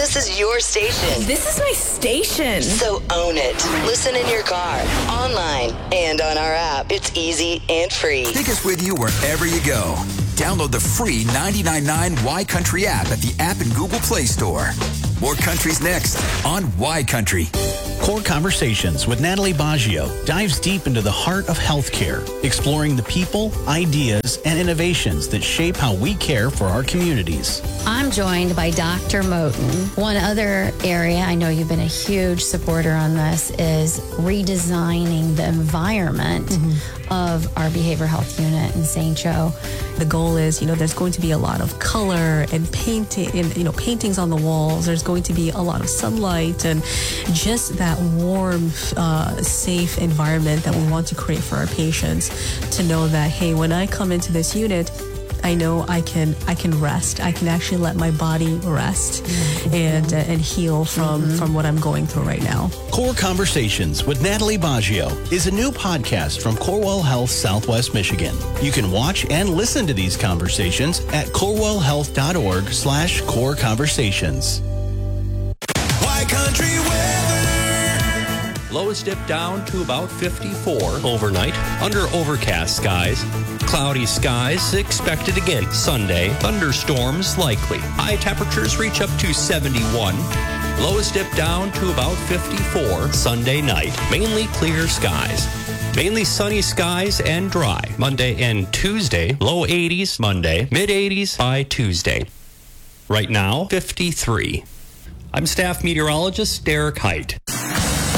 This is your station. This is my station. So own it. Listen in your car, online, and on our app. It's easy and free. Take us with you wherever you go. Download the free 99.9 Y Country app at the app and Google Play Store. More countries next on Y Country. Core Conversations with Natalie Baggio dives deep into the heart of healthcare, exploring the people, ideas, and innovations that shape how we care for our communities. I'm joined by Dr. Moten. One other area, I know you've been a huge supporter on this, is redesigning the environment of our behavioral health unit in St. Joe. The goal is, there's going to be a lot of color and painting, and, paintings on the walls. There's going to be a lot of sunlight and just that warm, safe environment that we want to create for our patients to know that, hey, when I come into this unit, I know I can rest. I can actually let my body rest and heal from what I'm going through right now. Core Conversations with Natalie Baggio is a new podcast from Corewell Health Southwest Michigan. You can watch and listen to these conversations at corewellhealth.org/core conversations. Y Country weather. Lows dip down to about 54 overnight under overcast skies. Cloudy skies expected again Sunday. Thunderstorms likely. High temperatures reach up to 71. Lows dip down to about 54 Sunday night. Mainly clear skies. Mainly sunny skies and dry. Monday and Tuesday. Low 80s Monday. Mid 80s by Tuesday. Right now, 53. I'm staff meteorologist Derek Height.